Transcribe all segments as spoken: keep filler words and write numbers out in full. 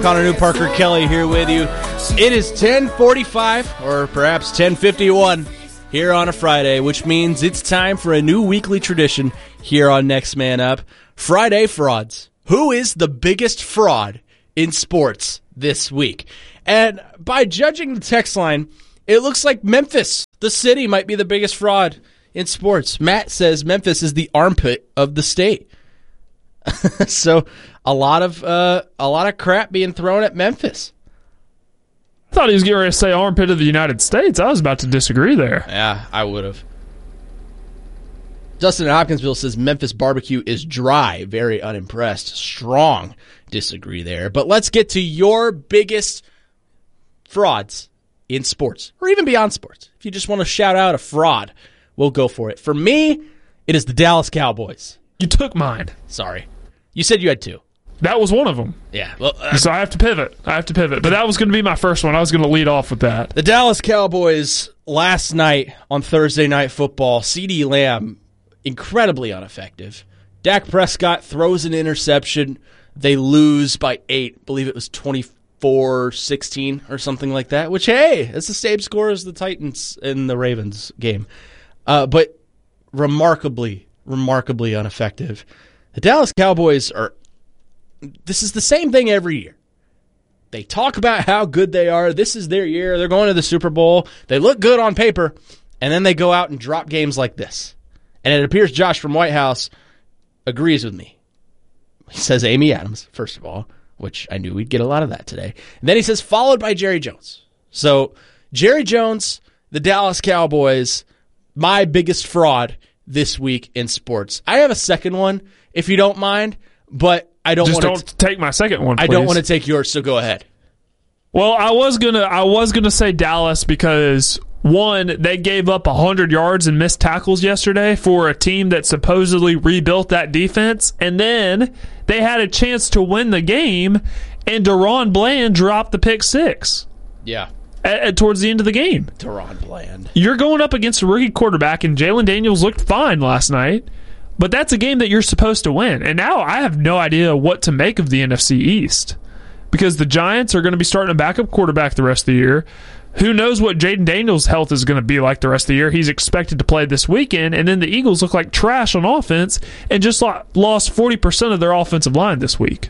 Connor New Parker Kelly here with you. It is ten forty-five or perhaps ten fifty-one here on a Friday, which means it's time for a new weekly tradition here on Next Man Up. Friday Frauds. Who is the biggest fraud in sports this week? And by judging the text line, it looks like Memphis, the city, might be the biggest fraud in sports. Matt says Memphis is the armpit of the state. So a lot of uh, a lot of crap being thrown at Memphis. I thought he was getting ready to say armpit of the United States. I was about to disagree there. Yeah, I would have. Justin in Hopkinsville says Memphis barbecue is dry. Very unimpressed. Strong disagree there. But let's get to your biggest frauds in sports, or even beyond sports. If you just want to shout out a fraud, we'll go for it. For me, it is the Dallas Cowboys. You took mine. Sorry. You said you had two. That was one of them. Yeah. Well, uh, so I have to pivot. I have to pivot. But that was going to be my first one. I was going to lead off with that. The Dallas Cowboys last night on Thursday Night Football, CeeDee Lamb, incredibly ineffective. Dak Prescott throws an interception. They lose by eight. I believe it was twenty-four sixteen or something like that, which, hey, it's the same score as the Titans in the Ravens game. Uh, but remarkably, remarkably ineffective. The Dallas Cowboys are, this is the same thing every year. They talk about how good they are. This is their year. They're going to the Super Bowl. They look good on paper, and then they go out and drop games like this. And it appears Josh from White House agrees with me. He says Amy Adams, first of all, which I knew we'd get a lot of that today. And then he says followed by Jerry Jones. So Jerry Jones, the Dallas Cowboys, my biggest fraud this week in sports. I have a second one, if you don't mind, but I don't Just want don't to take my second one, please. I don't want to take yours, so go ahead. Well, I was gonna I was gonna say Dallas because one, they gave up one hundred yards and missed tackles yesterday for a team that supposedly rebuilt that defense, and then they had a chance to win the game, and Deron Bland dropped the pick six. Yeah. At, at, towards the end of the game. Deron Bland. You're going up against a rookie quarterback, and Jalen Daniels looked fine last night, but that's a game that you're supposed to win. And now I have no idea what to make of the N F C East because the Giants are going to be starting a backup quarterback the rest of the year. Who knows what Jaden Daniels' health is going to be like the rest of the year. He's expected to play this weekend, and then the Eagles look like trash on offense and just lost forty percent of their offensive line this week.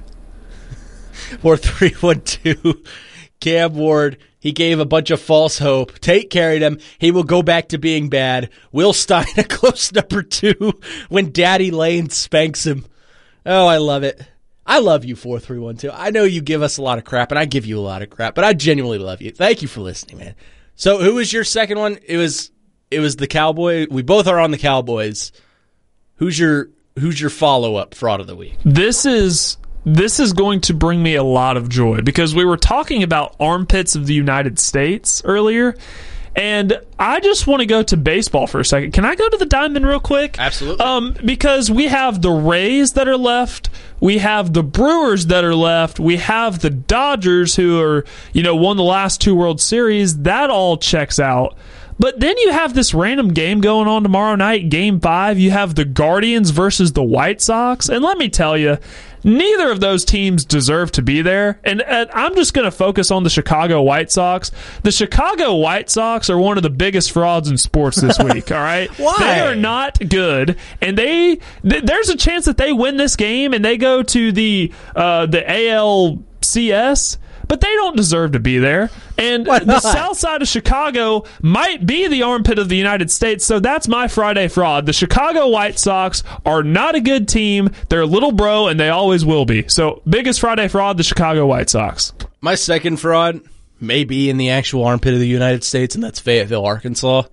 four three one two, Cam Ward. He gave a bunch of false hope. Tate carried him. He will go back to being bad. Will Stein a close number two when Daddy Lane spanks him. Oh, I love it. I love you, four three one two. I know you give us a lot of crap, and I give you a lot of crap, but I genuinely love you. Thank you for listening, man. So who was your second one? It was it was the Cowboy. We both are on the Cowboys. Who's your who's your follow-up fraud of the week? This is... This is going to bring me a lot of joy because we were talking about armpits of the United States earlier, and I just want to go to baseball for a second. Can I go to the diamond real quick? Absolutely. Um, because we have the Rays that are left, we have the Brewers that are left, we have the Dodgers who are, you know, won the last two World Series. That all checks out. But then you have this random game going on tomorrow night, Game five. You have the Guardians versus the White Sox. And let me tell you, neither of those teams deserve to be there. And, and I'm just going to focus on the Chicago White Sox. The Chicago White Sox are one of the biggest frauds in sports this week, all right? Why? They are not good. And they th- there's a chance that they win this game and they go to the uh, the A L C S. But they don't deserve to be there. And the south side of Chicago might be the armpit of the United States, so that's my Friday fraud. The Chicago White Sox are not a good team. They're a little bro, and they always will be. So biggest Friday fraud, the Chicago White Sox. My second fraud may be in the actual armpit of the United States, and that's Fayetteville, Arkansas.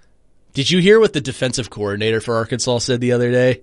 Did you hear what the defensive coordinator for Arkansas said the other day?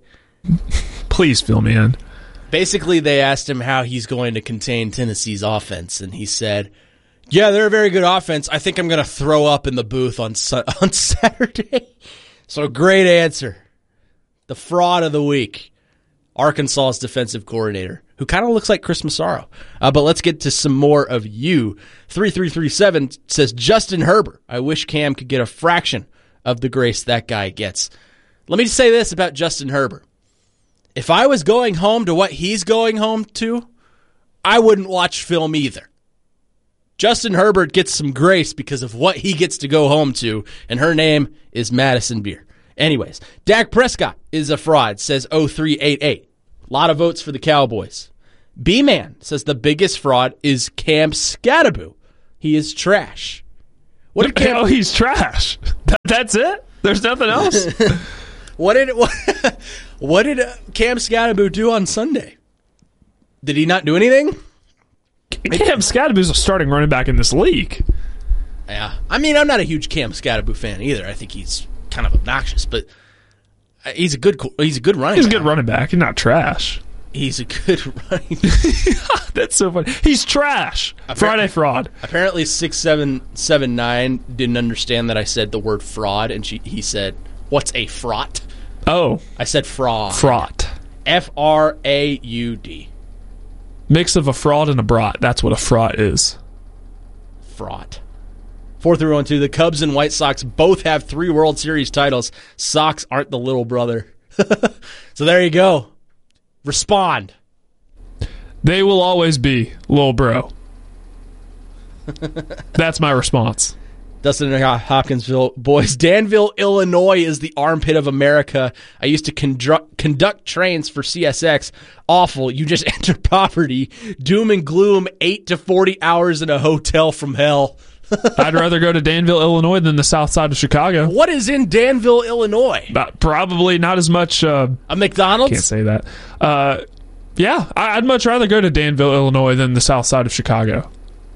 Please fill me in. Basically, they asked him how he's going to contain Tennessee's offense, and he said, yeah, they're a very good offense. I think I'm going to throw up in the booth on on Saturday. So great answer. The fraud of the week, Arkansas's defensive coordinator, who kind of looks like Chris Massaro. Uh, but let's get to some more of you. three three three seven says, Justin Herbert. I wish Cam could get a fraction of the grace that guy gets. Let me say this about Justin Herbert. If I was going home to what he's going home to, I wouldn't watch film either. Justin Herbert gets some grace because of what he gets to go home to, and her name is Madison Beer. Anyways, Dak Prescott is a fraud, says oh three eight eight. A lot of votes for the Cowboys. B-Man says the biggest fraud is Cam Skattebo. He is trash. What did Cam? Oh, he's trash. That's it? There's nothing else? What did what, what did Cam Skattebo do on Sunday? Did he not do anything? Cam Skattebo is a starting running back in this league. Yeah. I mean, I'm not a huge Cam Skattebo fan either. I think he's kind of obnoxious, but he's a good he's a good running He's back. a good running back. He's not trash. He's a good running back. That's so funny. He's trash. Appar- Friday fraud. Apparently six seven seven nine didn't understand that I said the word fraud, and she he said, "What's a fraught?" Oh. I said fraud. Fraught. F R A U D. Mix of a fraud and a brat. That's what a fraught is. Fraught. four three one two. The Cubs and White Sox both have three World Series titles. Sox aren't the little brother. So there you go. Respond. They will always be Lil Bro. That's my response. Dustin and Hopkinsville boys. Danville, Illinois is the armpit of America. I used to conduct, conduct trains for C S X. Awful. You just enter poverty. Doom and gloom. eight to forty hours in a hotel from hell. I'd rather go to Danville, Illinois than the south side of Chicago. What is in Danville, Illinois? But probably not as much. Uh, a McDonald's? Can't say that. Uh, yeah, I'd much rather go to Danville, Illinois than the south side of Chicago.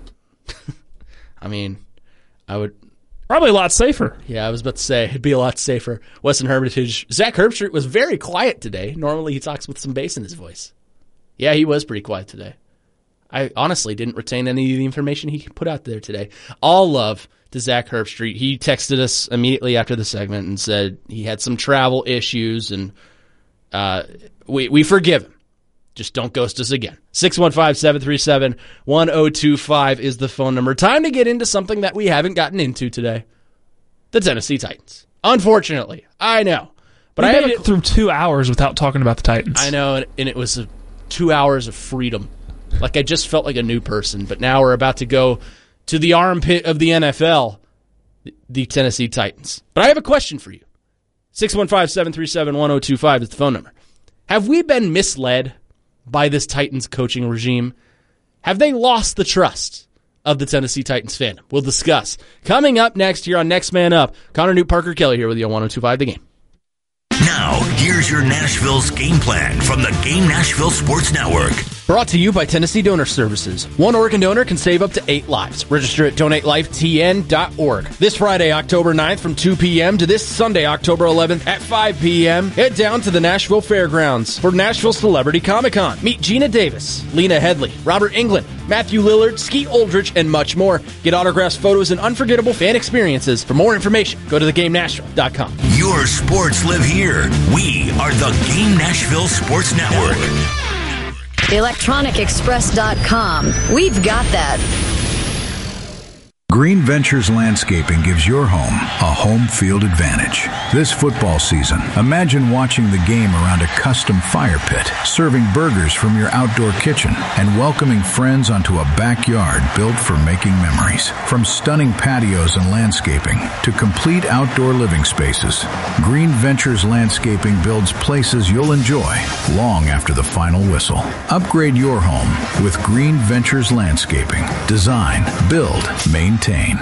I mean, I would... Probably a lot safer. Yeah, I was about to say, it'd be a lot safer. Western Hermitage. Zach Herbstreit was very quiet today. Normally he talks with some bass in his voice. Yeah, he was pretty quiet today. I honestly didn't retain any of the information he put out there today. All love to Zach Herbstreit. He texted us immediately after the segment and said he had some travel issues, and uh, we, we forgive him. Just don't ghost us again. six one five, seven three seven, one oh two five is the phone number. Time to get into something that we haven't gotten into today. The Tennessee Titans. Unfortunately. I know. But we I made have it through two hours without talking about the Titans. I know, and, and it was a, two hours of freedom. Like I just felt like a new person. But now we're about to go to the armpit of the N F L, the Tennessee Titans. But I have a question for you. six one five, seven three seven, one oh two five is the phone number. Have we been misled by this Titans coaching regime? Have they lost the trust of the Tennessee Titans fandom? We'll discuss. Coming up next here on Next Man Up, Connor Newt, Parker Kelly here with you on one oh two five The Game. Now, here's your Nashville's game plan from the Game Nashville Sports Network. Brought to you by Tennessee Donor Services. One organ donor can save up to eight lives. Register at donate life t n dot org. This Friday, October ninth from two p.m. to this Sunday, October eleventh at five p.m., head down to the Nashville Fairgrounds for Nashville Celebrity Comic-Con. Meet Gina Davis, Lena Headley, Robert Englund, Matthew Lillard, Skeet Aldrich, and much more. Get autographs, photos, and unforgettable fan experiences. For more information, go to the game nashville dot com. Your sports live here. We are the Game Nashville Sports Network. electronic express dot com. We've got that. Green Ventures Landscaping gives your home a home field advantage. This football season, imagine watching the game around a custom fire pit, serving burgers from your outdoor kitchen, and welcoming friends onto a backyard built for making memories. From stunning patios and landscaping to complete outdoor living spaces, Green Ventures Landscaping builds places you'll enjoy long after the final whistle. Upgrade your home with Green Ventures Landscaping. Design, build, maintain.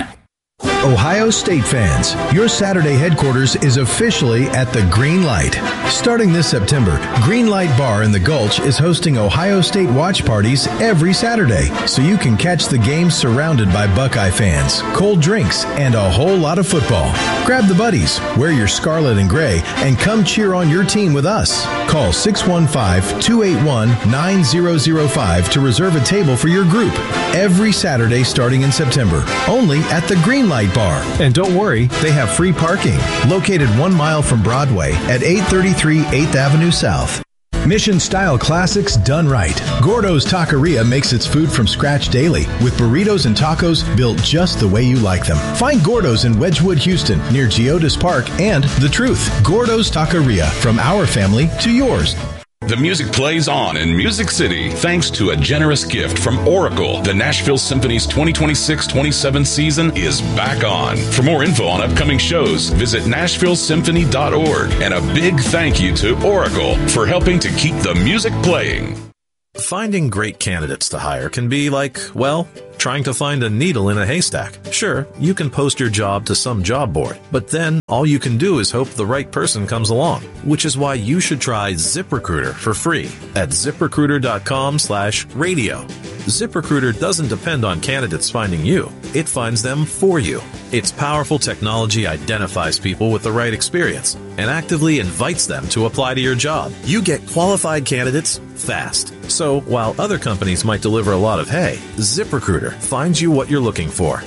Ohio State fans, your Saturday headquarters is officially at the Green Light. Starting this September, Green Light Bar in the Gulch is hosting Ohio State watch parties every Saturday, so you can catch the game surrounded by Buckeye fans, cold drinks, and a whole lot of football. Grab the buddies, wear your scarlet and gray, and come cheer on your team with us. Call six one five, two eight one, nine zero zero five to reserve a table for your group every Saturday starting in September, only at the Green Light Bar. And don't worry, they have free parking, located one mile from Broadway at eight thirty-three eighth Avenue South. Mission-style classics done right. Gordo's Taqueria makes its food from scratch daily with burritos and tacos built just the way you like them. Find Gordo's in Wedgwood, Houston, near Geodis Park and The Truth. Gordo's Taqueria, from our family to yours. The music plays on in Music City thanks to a generous gift from Oracle. The Nashville Symphony's twenty twenty-six twenty-seven season is back on. For more info on upcoming shows, visit nashville symphony dot org. And a big thank you to Oracle for helping to keep the music playing. Finding great candidates to hire can be like, well, trying to find a needle in a haystack. Sure, you can post your job to some job board, but then all you can do is hope the right person comes along, which is why you should try ZipRecruiter for free at ziprecruiter.com slash radio. ZipRecruiter doesn't depend on candidates finding you. It finds them for you. Its powerful technology identifies people with the right experience and actively invites them to apply to your job. You get qualified candidates fast. So while other companies might deliver a lot of hay, ZipRecruiter finds you what you're looking for.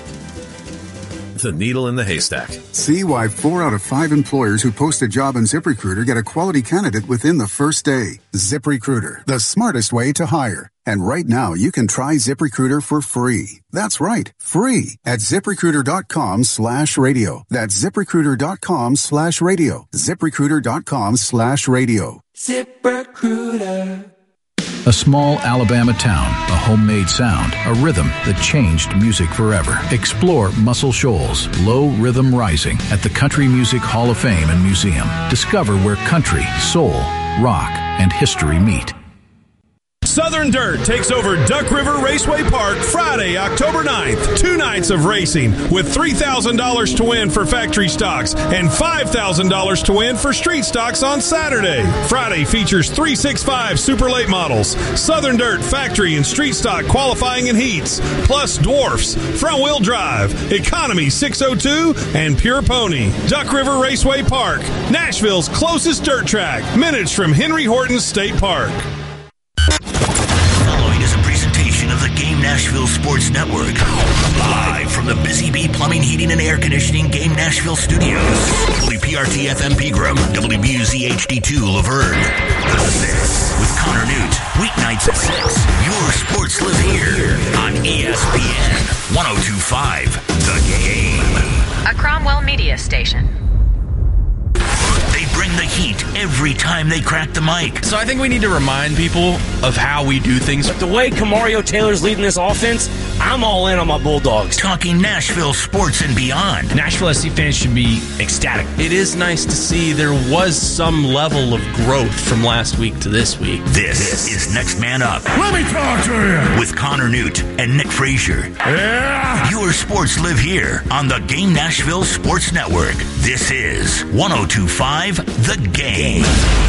The needle in the haystack. See why four out of five employers who post a job on ZipRecruiter get a quality candidate within the first day. ZipRecruiter, the smartest way to hire. And right now, you can try ZipRecruiter for free. That's right, free at ZipRecruiter.com slash radio. That's ZipRecruiter.com slash radio. ZipRecruiter.com slash radio. ZipRecruiter. A small Alabama town, a homemade sound, a rhythm that changed music forever. Explore Muscle Shoals, Low Rhythm Rising at the Country Music Hall of Fame and Museum. Discover where country, soul, rock, and history meet. Southern Dirt takes over Duck River Raceway Park Friday, October ninth. Two nights of racing with three thousand dollars to win for factory stocks and five thousand dollars to win for street stocks on Saturday. Friday features three sixty-five Super Late models, Southern Dirt factory and street stock qualifying and heats, plus dwarfs, front wheel drive, economy six oh two, and pure pony. Duck River Raceway Park, Nashville's closest dirt track, minutes from Henry Horton State Park. Following is a presentation of the Game Nashville Sports Network. Live from the Busy Bee Plumbing, Heating, and Air Conditioning Game Nashville Studios. W P R T F M Pegram, W B U Z H D two Laverne. The Mix with Connor Newt. Weeknights at six. Your sports live here on E S P N one oh two point five The Game. A Cromwell Media Station. They bring the heat every time they crack the mic. So I think we need to remind people of how we do things. But the way Kamario Taylor's leading this offense, I'm all in on my Bulldogs. Talking Nashville sports and beyond. Nashville S C fans should be ecstatic. It is nice to see there was some level of growth from last week to this week. This, this is Next Man Up. Let me talk to you. With Connor Newt and Nick Frazier. Yeah. Your sports live here on the Game Nashville Sports Network. This is one oh two point five The Game.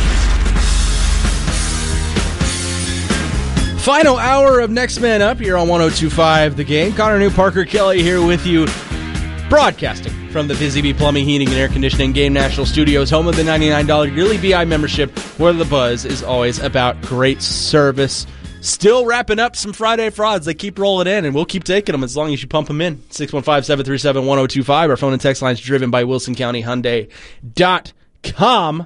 Final hour of Next Man Up here on one oh two point five The Game. Connor Newt, Parker Kelly here with you, broadcasting from the Busy Bee Plumbing, Heating, and Air Conditioning Game National Studios, home of the ninety-nine dollars yearly B I membership, where the buzz is always about great service. Still wrapping up some Friday frauds. They keep rolling in, and we'll keep taking them as long as you pump them in. six one five, seven three seven, one oh two five. Our phone and text line is driven by Wilson County Hyundai dot com.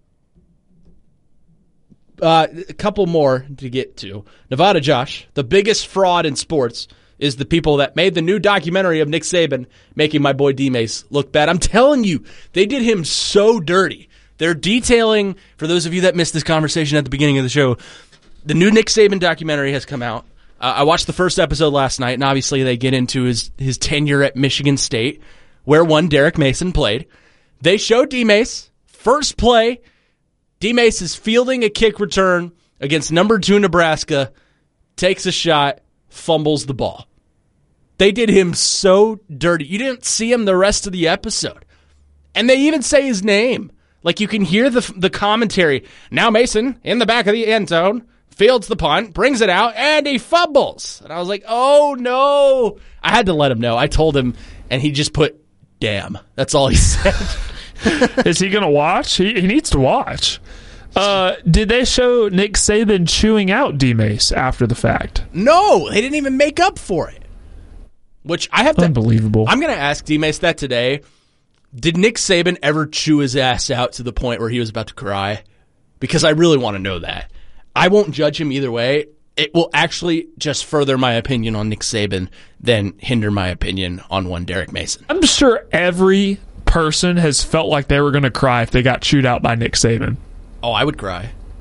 Uh, a couple more to get to. Nevada Josh, the biggest fraud in sports is the people that made the new documentary of Nick Saban making my boy D-Mace look bad. I'm telling you, they did him so dirty. They're detailing, for those of you that missed this conversation at the beginning of the show, the new Nick Saban documentary has come out. Uh, I watched the first episode last night, and obviously they get into his, his tenure at Michigan State, where one Derek Mason played. They show D-Mace, first play, D-Mace is fielding a kick return against number two Nebraska, takes a shot, fumbles the ball. They did him so dirty. You didn't see him the rest of the episode. And they even say his name. Like, you can hear the the commentary. Now Mason, in the back of the end zone, fields the punt, brings it out, and he fumbles. And I was like, oh, no. I had to let him know. I told him, and he just put, damn. That's all he said. Is he going to watch? He, he needs to watch. Uh, did they show Nick Saban chewing out D-Mace after the fact? No, they didn't even make up for it. Which I have to... Unbelievable. I'm going to ask D-Mace that today. Did Nick Saban ever chew his ass out to the point where he was about to cry? Because I really want to know that. I won't judge him either way. It will actually just further my opinion on Nick Saban than hinder my opinion on one Derek Mason. I'm sure every person has felt like they were going to cry if they got chewed out by Nick Saban. Oh, I would cry.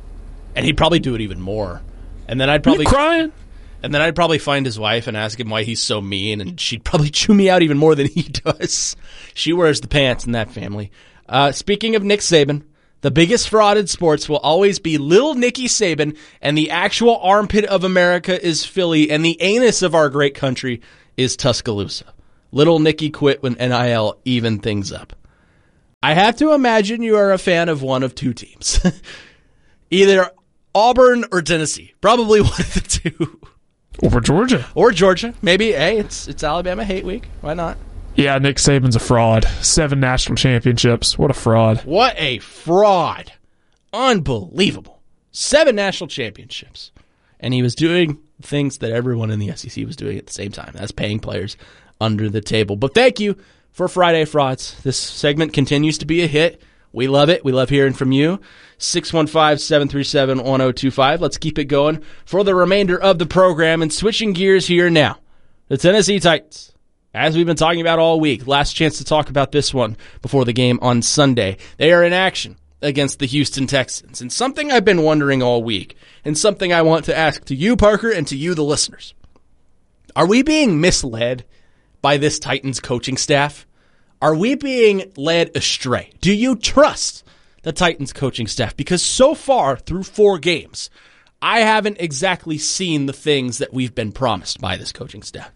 And he'd probably do it even more. And then I'd probably Are you crying. And then I'd probably find his wife and ask him why he's so mean, and she'd probably chew me out even more than he does. She wears the pants in that family. Uh, speaking of Nick Saban, the biggest fraud in sports will always be little Nicky Saban, and the actual armpit of America is Philly, and the anus of our great country is Tuscaloosa. Little Nicky quit when N I L evened things up. I have to imagine you are a fan of one of two teams. Either Auburn or Tennessee. Probably one of the two. Or Georgia. Or Georgia. Maybe, hey, it's it's Alabama hate week. Why not? Yeah, Nick Saban's a fraud. Seven national championships. What a fraud. What a fraud. Unbelievable. Seven national championships. And he was doing things that everyone in the S E C was doing at the same time. That's paying players under the table. But thank you for Friday Frauds. This segment continues to be a hit. We love it. We love hearing from you. six one five, seven three seven, one zero two five. Let's keep it going for the remainder of the program. And switching gears here now, the Tennessee Titans. As we've been talking about all week, last chance to talk about this one before the game on Sunday. They are in action against the Houston Texans. And something I've been wondering all week, and something I want to ask to you, Parker, and to you, the listeners. Are we being misled by this Titans coaching staff? Are we being led astray? Do you trust the Titans coaching staff? Because so far, through four games, I haven't exactly seen the things that we've been promised by this coaching staff.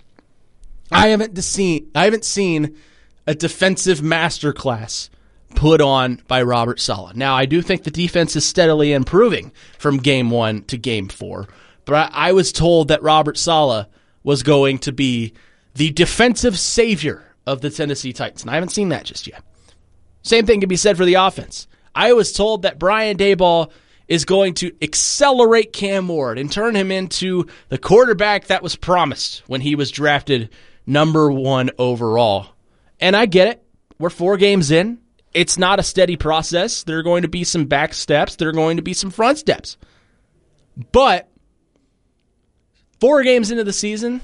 I haven't seen, I haven't seen a defensive masterclass put on by Robert Saleh. Now, I do think the defense is steadily improving from game one to game four, but I, I was told that Robert Saleh was going to be the defensive savior of the Tennessee Titans, and I haven't seen that just yet. Same thing can be said for the offense. I was told that Brian Daboll is going to accelerate Cam Ward and turn him into the quarterback that was promised when he was drafted number one overall. And I get it. We're four games in. It's not a steady process. There are going to be some back steps. There are going to be some front steps. But four games into the season,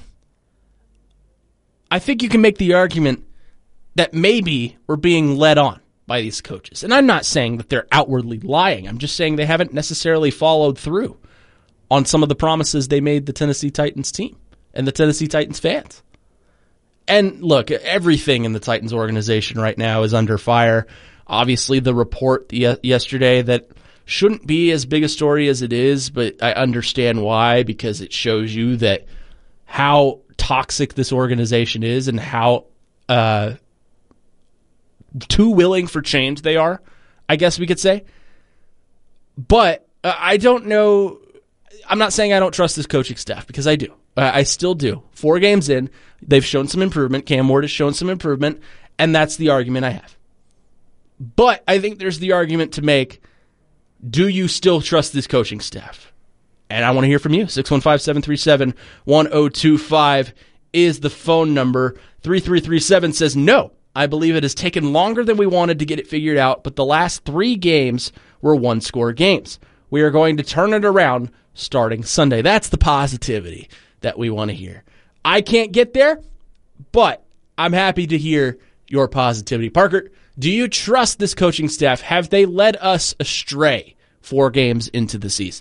I think you can make the argument that maybe we're being led on by these coaches. And I'm not saying that they're outwardly lying. I'm just saying they haven't necessarily followed through on some of the promises they made the Tennessee Titans team and the Tennessee Titans fans. And look, everything in the Titans organization right now is under fire. Obviously, the report yesterday that shouldn't be as big a story as it is, but I understand why, because it shows you that how toxic this organization is and how uh, too willing for change they are, I guess we could say. But uh, I don't know. I'm not saying I don't trust this coaching staff, because I do. Uh, I still do. Four games in, they've shown some improvement. Cam Ward has shown some improvement, and that's the argument I have. But I think there's the argument to make, do you still trust this coaching staff? And I want to hear from you. six one five, seven three seven, one zero two five is the phone number. three three three seven says, no, I believe it has taken longer than we wanted to get it figured out, but the last three games were one-score games. We are going to turn it around starting Sunday. That's the positivity that we want to hear. I can't get there, but I'm happy to hear your positivity. Parker, do you trust this coaching staff? Have they led us astray four games into the season?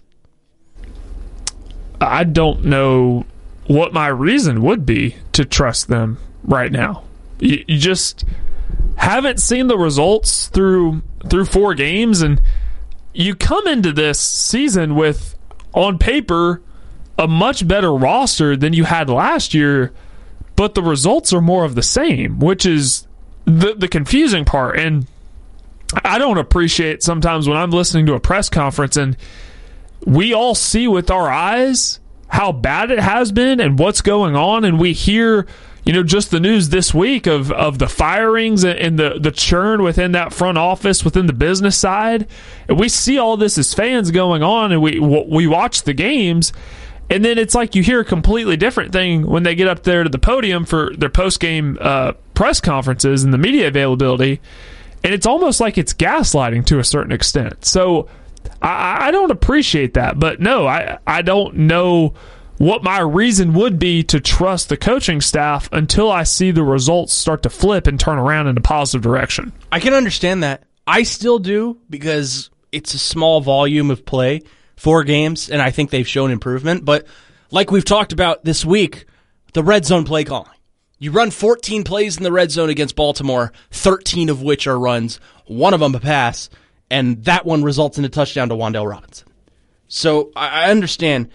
I don't know what my reason would be to trust them right now. You, you just haven't seen the results through through four games, and you come into this season with, on paper, a much better roster than you had last year, but the results are more of the same, which is the the confusing part. And I don't appreciate sometimes when I'm listening to a press conference and we all see with our eyes how bad it has been and what's going on, and we hear, you know, just the news this week of, of the firings and the, the churn within that front office, within the business side. And we see all this as fans going on, and we we watch the games, and then it's like you hear a completely different thing when they get up there to the podium for their post-game uh, press conferences and the media availability, and it's almost like it's gaslighting to a certain extent. So I, I don't appreciate that, but no, I, I don't know what my reason would be to trust the coaching staff until I see the results start to flip and turn around in a positive direction. I can understand that. I still do, because it's a small volume of play, four games, and I think they've shown improvement. But like we've talked about this week, the red zone play calling. You run fourteen plays in the red zone against Baltimore, thirteen of which are runs, one of them a pass, and that one results in a touchdown to Wan'Dale Robinson. So I understand.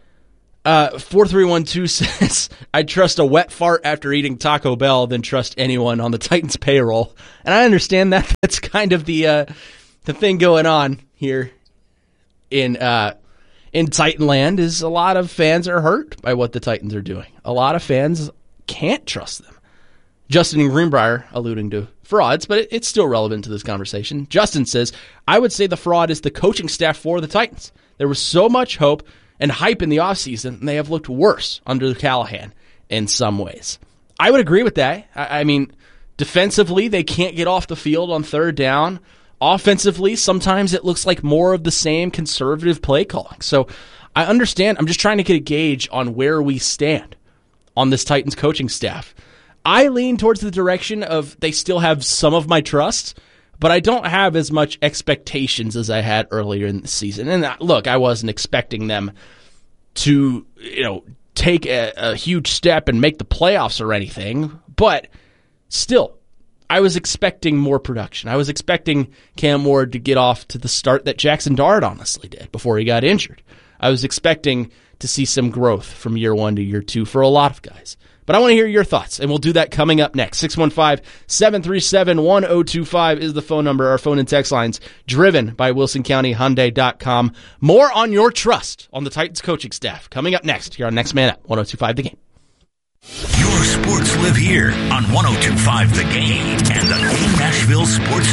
Uh, four three one two says, I'd trust a wet fart after eating Taco Bell than trust anyone on the Titans payroll. And I understand that. That's kind of the uh, the thing going on here in uh, in Titanland is a lot of fans are hurt by what the Titans are doing. A lot of fans can't trust them. Justin Greenbrier alluding to frauds, but it's still relevant to this conversation. Justin says, I would say the fraud is the coaching staff for the Titans. There was so much hope and hype in the offseason, and they have looked worse under Callahan in some ways. I would agree with that. I, I mean, defensively, they can't get off the field on third down. Offensively, sometimes it looks like more of the same conservative play calling. So I understand. I'm just trying to get a gauge on where we stand on this Titans coaching staff. I lean towards the direction of they still have some of my trust, but I don't have as much expectations as I had earlier in the season. And look, I wasn't expecting them to, you know, take a, a huge step and make the playoffs or anything, but still, I was expecting more production. I was expecting Cam Ward to get off to the start that Jackson Dart honestly did before he got injured. I was expecting to see some growth from year one to year two for a lot of guys. But I want to hear your thoughts, and we'll do that coming up next. six one five, seven three seven, one oh two five is the phone number. Our phone and text lines driven by Wilson County Hyundai dot com. More on your trust on the Titans coaching staff coming up next here on Next Man Up, one oh two five The Game. Your sports live here on one oh two five The Game and the Game Nashville Sports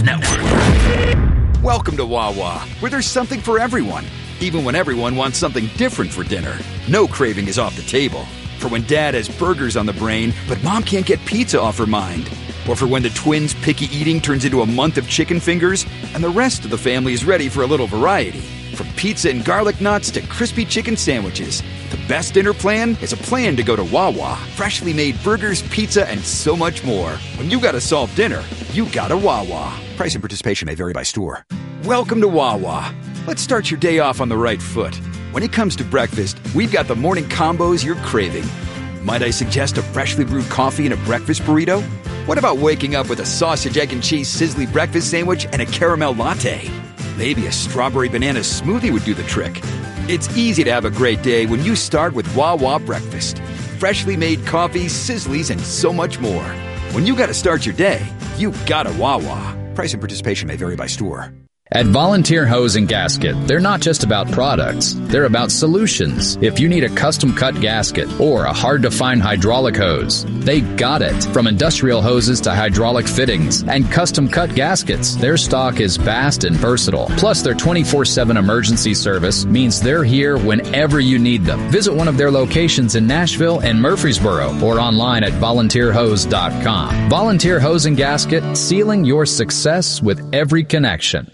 Network. Welcome to Wawa, where there's something for everyone, even when everyone wants something different for dinner. No craving is off the table. For when Dad has burgers on the brain, but Mom can't get pizza off her mind. Or for when the twins' picky eating turns into a month of chicken fingers, and the rest of the family is ready for a little variety. From pizza and garlic knots to crispy chicken sandwiches, the best dinner plan is a plan to go to Wawa. Freshly made burgers, pizza, and so much more. When you gotta solve dinner, you gotta Wawa. Price and participation may vary by store. Welcome to Wawa. Let's start your day off on the right foot. When it comes to breakfast, we've got the morning combos you're craving. Might I suggest a freshly brewed coffee and a breakfast burrito? What about waking up with a sausage, egg, and cheese sizzly breakfast sandwich and a caramel latte? Maybe a strawberry banana smoothie would do the trick. It's easy to have a great day when you start with Wawa breakfast. Freshly made coffee, sizzlies, and so much more. When you gotta start your day, you gotta Wawa. Price and participation may vary by store. At Volunteer Hose and Gasket, they're not just about products, they're about solutions. If you need a custom-cut gasket or a hard-to-find hydraulic hose, they got it. From industrial hoses to hydraulic fittings and custom-cut gaskets, their stock is vast and versatile. Plus, their twenty-four seven emergency service means they're here whenever you need them. Visit one of their locations in Nashville and Murfreesboro or online at volunteer hose dot com. Volunteer Hose and Gasket, sealing your success with every connection.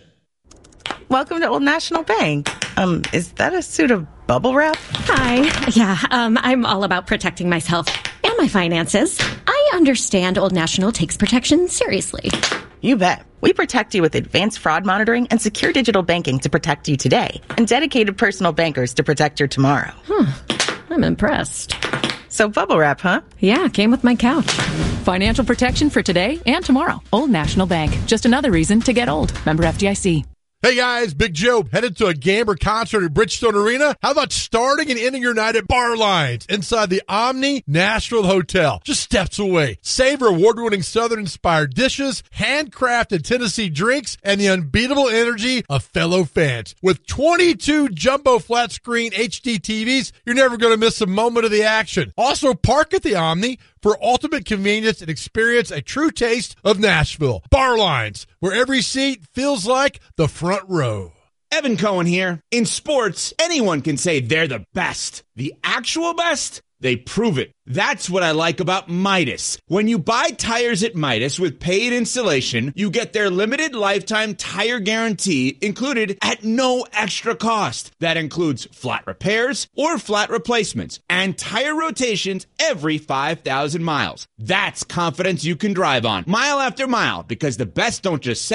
Welcome to Old National Bank. Um, is that a suit of bubble wrap? Hi. Yeah, um, I'm all about protecting myself and my finances. I understand Old National takes protection seriously. You bet. We protect you with advanced fraud monitoring and secure digital banking to protect you today, and dedicated personal bankers to protect your tomorrow. Huh. I'm impressed. So bubble wrap, huh? Yeah, came with my couch. Financial protection for today and tomorrow. Old National Bank. Just another reason to get old. Member F D I C. Hey guys, Big Joe, headed to a game or concert at Bridgestone Arena? How about starting and ending your night at Bar Lines inside the Omni Nashville Hotel, just steps away? Savor award-winning Southern-inspired dishes, handcrafted Tennessee drinks, and the unbeatable energy of fellow fans. With twenty-two jumbo flat-screen H D T Vs, you're never going to miss a moment of the action. Also, park at the Omni for ultimate convenience and experience a true taste of Nashville. Bar Lines, where every seat feels like the front row. Evan Cohen here. In sports, anyone can say they're the best. The actual best? They prove it. That's what I like about Midas. When you buy tires at Midas with paid installation, you get their limited lifetime tire guarantee included at no extra cost. That includes flat repairs or flat replacements and tire rotations every five thousand miles. That's confidence you can drive on, mile after mile, because the best don't just say it,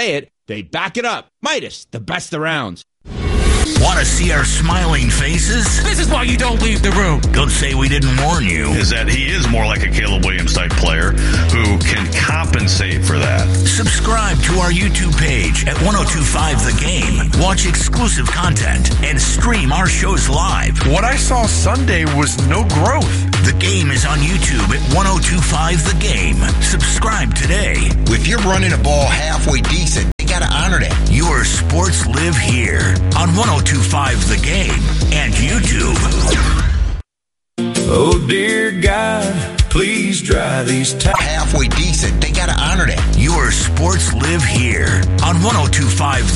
They back it up. Midas, the best around. Want to see our smiling faces? This is why you don't leave the room. Don't say we didn't warn you. Is that he is more like a Caleb Williams type player who can compensate for that. Subscribe to our YouTube page at ten twenty-five The Game. Watch exclusive content and stream our shows live. What I saw Sunday was no growth. The Game is on YouTube at ten twenty-five The Game. Subscribe today. If you're running a ball halfway decent, you gotta honor that. Your sports live here on ten twenty-five The Game and YouTube. Oh dear God, please dry these towels. Halfway decent, they gotta honor that. Your sports live here on ten twenty-five